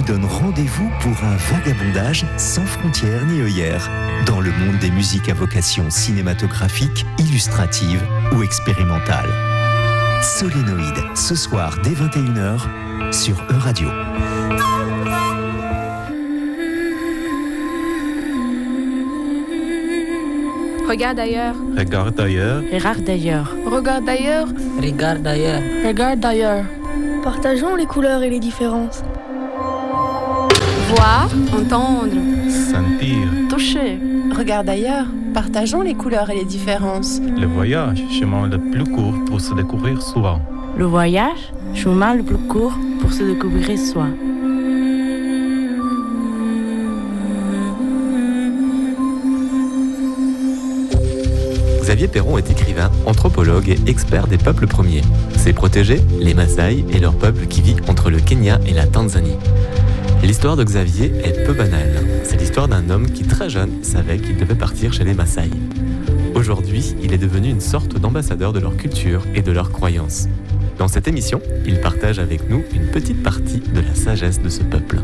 donne rendez-vous pour un vagabondage sans frontières ni œillères dans le monde des musiques à vocation cinématographique, illustrative ou expérimentale. Solénoïde, ce soir dès 21h sur E-Radio. Regarde ailleurs. Regarde ailleurs. Regarde d'ailleurs. Regarde ailleurs. Regarde d'ailleurs. Regarde d'ailleurs. Partageons les couleurs et les différences. Voir, entendre, Sentir. Toucher. Regarde ailleurs. Partageons les couleurs et les différences. Le voyage, chemin le plus court pour se découvrir souvent. Le voyage, chemin le plus court pour se découvrir soi. Xavier Perron est écrivain, anthropologue et expert des peuples premiers. Ses protégés, les Maasai et leur peuple qui vit entre le Kenya et la Tanzanie. L'histoire de Xavier est peu banale. C'est l'histoire d'un homme qui, très jeune, savait qu'il devait partir chez les Maasai. Aujourd'hui, il est devenu une sorte d'ambassadeur de leur culture et de leurs croyances. Dans cette émission, il partage avec nous une petite partie de la sagesse de ce peuple.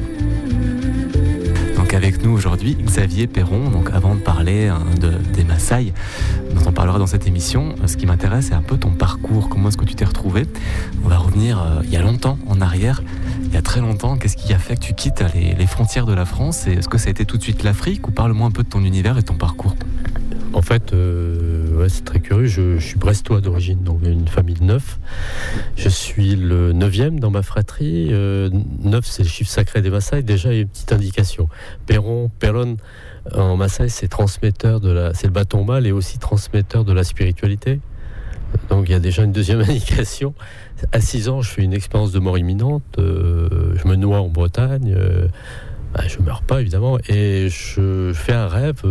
Donc avec nous aujourd'hui, Xavier Perron. Donc avant de parler des Maasai, dont on parlera dans cette émission, ce qui m'intéresse, c'est un peu ton parcours. Comment est-ce que tu t'es retrouvé ? On va revenir il y a longtemps, en arrière. Il y a très longtemps, qu'est-ce qui a fait que tu quittes les frontières de la France ? Et est-ce que ça a été tout de suite l'Afrique ? Ou parle-moi un peu de ton univers et ton parcours. En fait, c'est très curieux. Je suis brestois d'origine, donc une famille de 9. Je suis le 9e dans ma fratrie. 9, c'est le chiffre sacré des Maasai. Déjà, il y a une petite indication. Perron en Maasai, c'est c'est le bâton mâle et aussi transmetteur de la spiritualité. Donc, il y a déjà une deuxième indication. À 6 ans, je fais une expérience de mort imminente. Je me noie en Bretagne. Je ne meurs pas, évidemment. Et je fais un rêve...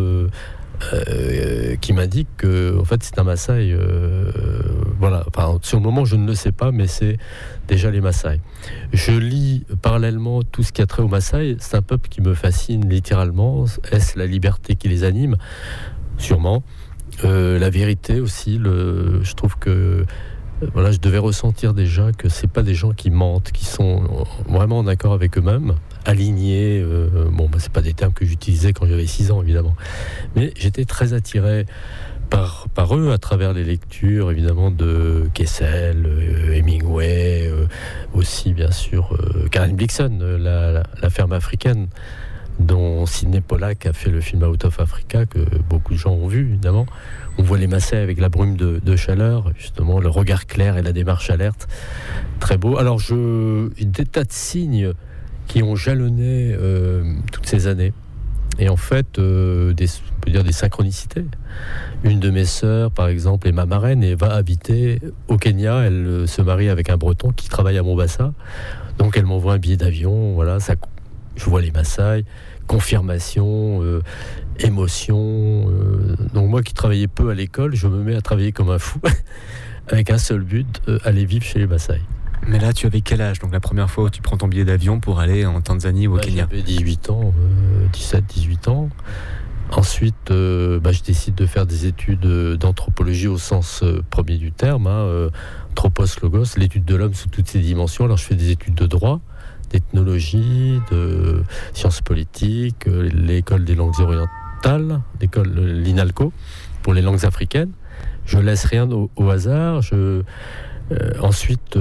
qui m'indique que en fait c'est un Maasai, voilà. Enfin, sur le moment je ne le sais pas, mais c'est déjà les Maasai. Je lis parallèlement tout ce qui a trait aux Maasai. C'est un peuple qui me fascine littéralement. Est-ce la liberté qui les anime ? Sûrement. La vérité aussi. Je trouve que je devais ressentir déjà que c'est pas des gens qui mentent, qui sont vraiment en accord avec eux-mêmes, alignés. C'est pas des termes que j'utilisais quand j'avais 6 ans, évidemment. Mais j'étais très attiré par eux à travers les lectures, évidemment, de Kessel, Hemingway, aussi, bien sûr, Karen Blixen, la ferme africaine, dont Sidney Pollack a fait le film Out of Africa, que beaucoup de gens ont vu, évidemment. On voit les Maasai avec la brume de chaleur, justement, le regard clair et la démarche alerte. Très beau. Alors, des tas de signes qui ont jalonné toutes ces années. Et en fait, on peut dire des synchronicités. Une de mes sœurs, par exemple, est ma marraine et va habiter au Kenya. Elle se marie avec un Breton qui travaille à Mombasa. Donc, elle m'envoie un billet d'avion. Voilà, je vois les Maasai. Confirmation, émotion. Donc moi qui travaillais peu à l'école, je me mets à travailler comme un fou, avec un seul but, aller vivre chez les Maasai. Mais là, tu avais quel âge ? Donc la première fois où tu prends ton billet d'avion pour aller en Tanzanie ou au Kenya ? J'avais 18 ans, 17-18 ans. Ensuite, je décide de faire des études d'anthropologie au sens premier du terme, anthropos logos, l'étude de l'homme sous toutes ses dimensions. Alors je fais des études de droit, d'ethnologie, de sciences politiques, l'école des langues orientales, l'INALCO, pour les langues africaines. Je laisse rien au hasard. Ensuite,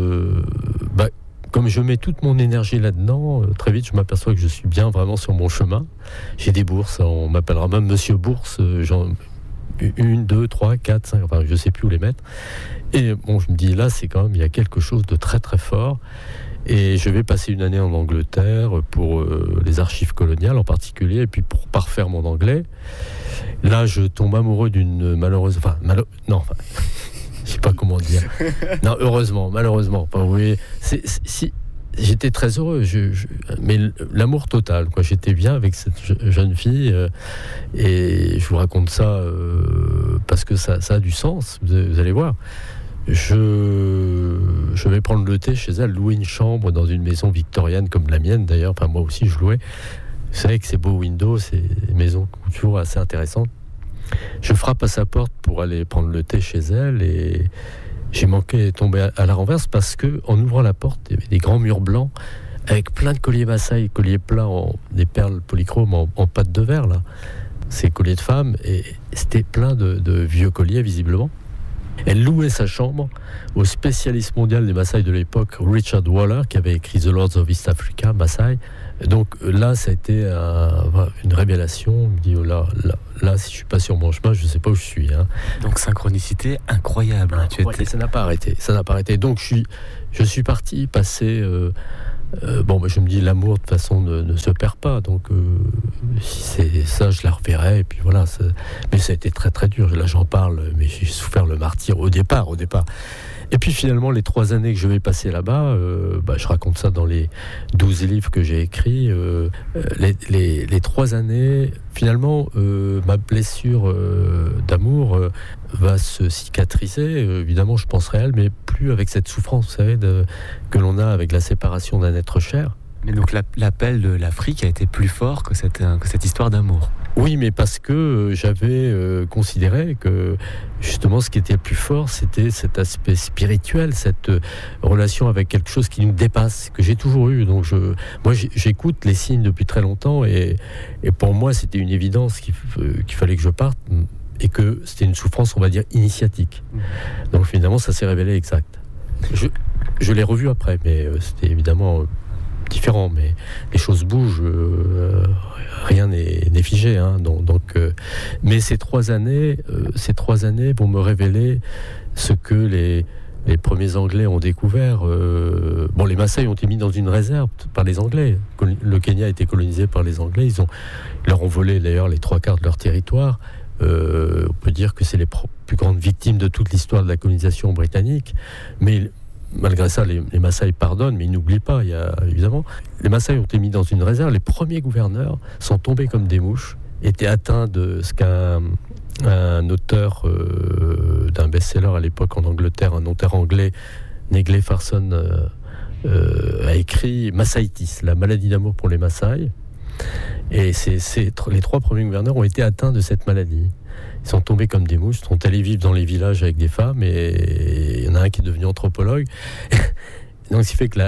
comme je mets toute mon énergie là-dedans, très vite je m'aperçois que je suis bien vraiment sur mon chemin. J'ai des bourses, on m'appellera même Monsieur Bourse, 1, 2, 3, 4, 5, enfin je ne sais plus où les mettre. Et je me dis là, il y a quelque chose de très très fort. Et je vais passer une année en Angleterre pour les archives coloniales en particulier, et puis pour parfaire mon anglais. Là, je tombe amoureux d'une malheureuse... je sais pas comment dire. Non, heureusement, malheureusement. Enfin, oui, j'étais très heureux, mais l'amour total, quoi. J'étais bien avec cette jeune fille, et je vous raconte ça parce que ça a du sens, vous allez voir. Je vais prendre le thé chez elle, louer une chambre dans une maison victorienne comme la mienne d'ailleurs. Enfin, moi aussi je louais. Vous savez que ces beaux windows, ces maisons toujours assez intéressantes. Je frappe à sa porte pour aller prendre le thé chez elle et j'ai manqué de tomber à la renverse parce que en ouvrant la porte, il y avait des grands murs blancs avec plein de colliers Maasai, colliers plats, des perles polychromes en pâte de verre, là. Ces colliers de femmes, et c'était plein de vieux colliers, visiblement. Elle louait sa chambre au spécialiste mondial des Maasai de l'époque, Richard Waller, qui avait écrit The Lords of East Africa, Maasai. Donc là, ça a été une révélation. Je me dis, là, si je suis pas sur mon chemin, je ne sais pas où je suis. Hein. Donc synchronicité incroyable. Ça n'a pas arrêté. Donc je suis parti passer. Je me dis, l'amour de toute façon ne se perd pas. Donc si c'est ça, je la reverrai. Et puis voilà. Mais ça a été très très dur. Là, j'en parle, mais j'ai souffert le martyre au départ. Et puis finalement, les 3 années que je vais passer là-bas, je raconte ça dans les 12 livres que j'ai écrits. Les 3 années, finalement, ma blessure d'amour va se cicatriser. Évidemment, je penserai à elle, mais plus avec cette souffrance, vous savez, que l'on a avec la séparation d'un être cher. Mais donc l'appel de l'Afrique a été plus fort que cette histoire d'amour. Oui, mais parce que j'avais considéré que justement ce qui était le plus fort, c'était cet aspect spirituel, cette relation avec quelque chose qui nous dépasse, que j'ai toujours eu. Donc moi j'écoute les signes depuis très longtemps, et pour moi c'était une évidence qu'il fallait que je parte, et que c'était une souffrance, on va dire, initiatique. Donc finalement ça s'est révélé exact. Je l'ai revu après, mais c'était évidemment différent, mais les choses bougent, rien n'est figé, hein, mais ces 3 années vont me révéler ce que les premiers Anglais ont découvert. Les Maasai ont été mis dans une réserve par les Anglais. Le Kenya a été colonisé par les Anglais. Ils leur ont volé d'ailleurs les 3/4 de leur territoire. On peut dire que c'est les plus grandes victimes de toute l'histoire de la colonisation britannique, mais malgré ça, les Maasai pardonnent, mais ils n'oublient pas. Évidemment, les Maasai ont été mis dans une réserve. Les premiers gouverneurs sont tombés comme des mouches, étaient atteints de ce qu'un auteur d'un best-seller à l'époque en Angleterre, un auteur anglais, Negley Farson, a écrit Maasaitis, la maladie d'amour pour les Maasai. Et les 3 premiers gouverneurs ont été atteints de cette maladie. Ils sont tombés comme des mouches, sont allés vivre dans les villages avec des femmes, et il y en a un qui est devenu anthropologue. Donc, ce qui fait que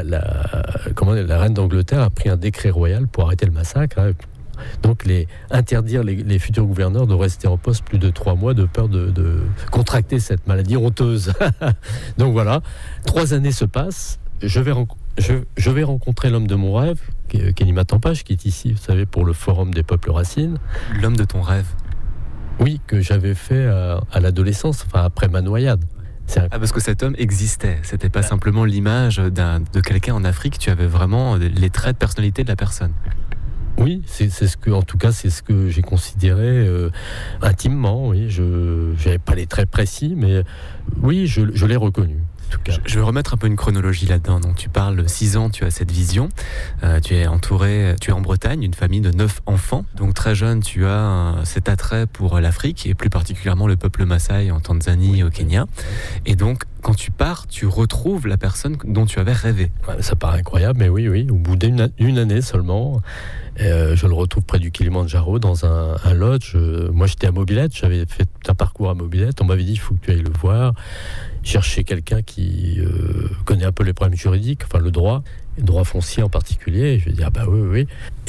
la reine d'Angleterre a pris un décret royal pour arrêter le massacre. Hein. Donc, interdire les futurs gouverneurs de rester en poste plus de 3 mois de peur de contracter cette maladie honteuse. Donc voilà, 3 années se passent. Je vais rencontrer l'homme de mon rêve, Kenny Matampage, qui est ici, vous savez, pour le Forum des Peuples Racines. L'homme de ton rêve? Oui, que j'avais fait à l'adolescence, enfin après ma noyade. Parce que cet homme existait, c'était pas simplement l'image de quelqu'un en Afrique, tu avais vraiment les traits de personnalité de la personne. Oui, c'est ce que j'ai considéré intimement. Oui, je n'avais pas les traits précis, mais oui, je l'ai reconnu. Je vais remettre un peu une chronologie là-dedans. Donc, tu parles 6 ans, tu as cette vision. Tu es en Bretagne, une famille de 9 enfants. Donc très jeune, tu as cet attrait pour l'Afrique et plus particulièrement le peuple Maasai en Tanzanie et au Kenya. Et donc, quand tu pars, tu retrouves la personne dont tu avais rêvé. Ouais, ça paraît incroyable, mais oui. Au bout d'une année seulement, je le retrouve près du Kilimandjaro dans un lodge. Moi, j'étais à Mobilette, j'avais fait un parcours à Mobilette. On m'avait dit, il faut que tu ailles le voir. Chercher quelqu'un qui connaît un peu les problèmes juridiques, enfin le droit foncier en particulier. Je vais dire, oui.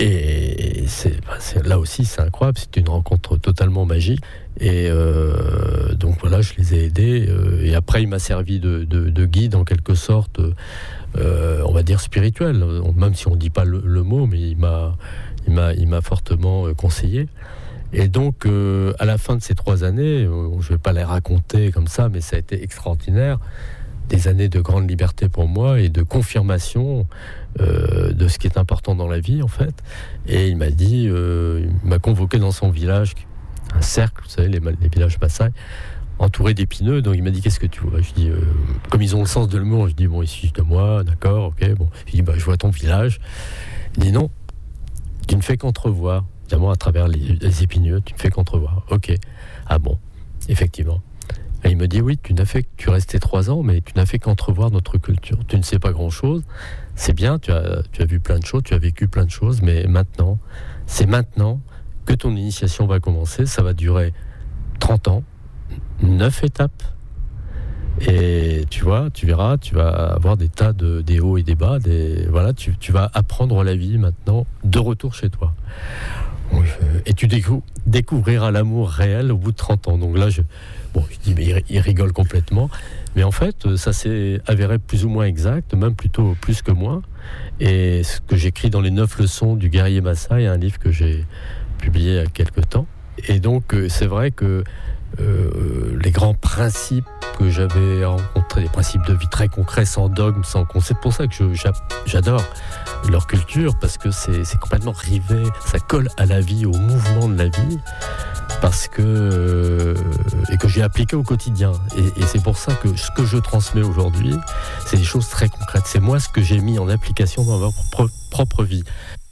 Et là aussi, c'est incroyable, c'est une rencontre totalement magique. Et donc voilà, je les ai aidés. Et après, il m'a servi de guide en quelque sorte, on va dire spirituel, même si on ne dit pas le mot, mais il m'a fortement conseillé. Et donc, à la fin de ces 3 années, je ne vais pas les raconter comme ça, mais ça a été extraordinaire. Des années de grande liberté pour moi et de confirmation de ce qui est important dans la vie, en fait. Et il m'a dit, il m'a convoqué dans son village, un cercle, vous savez, les villages Maasai, entouré d'épineux. Donc il m'a dit, qu'est-ce que tu vois? Je dis, comme ils ont le sens de l'humour, je dis, bon, ici de moi, d'accord, ok, bon. Je dis, je vois ton village. Il dit, non, tu ne fais qu'entrevoir. Évidemment, à travers les épineux, tu ne fais qu'entrevoir. Ok. Ah bon, effectivement. Et il me dit, oui, tu restais 3 ans, mais tu n'as fait qu'entrevoir notre culture. Tu ne sais pas grand-chose. C'est bien, tu as vu plein de choses, tu as vécu plein de choses, mais c'est maintenant que ton initiation va commencer. Ça va durer 30 ans, 9 étapes. Et tu vois, tu verras, tu vas avoir des tas des hauts et des bas. Voilà, tu vas apprendre la vie maintenant de retour chez toi. Et tu découvriras l'amour réel au bout de 30 ans. Donc là, je dis, mais il rigole complètement. Mais en fait, ça s'est avéré plus ou moins exact, même plutôt plus que moins. Et ce que j'écris dans les 9 leçons du guerrier Maasai, un livre que j'ai publié il y a quelques temps. Et donc, c'est vrai que les grands principes que j'avais rencontrés, des principes de vie très concrets, sans dogme, sans concept. C'est pour ça que j'adore leur culture, parce que c'est complètement rivé, ça colle à la vie, au mouvement de la vie, et que j'ai appliqué au quotidien. Et c'est pour ça que ce que je transmets aujourd'hui, c'est des choses très concrètes. C'est moi ce que j'ai mis en application dans ma propre vie.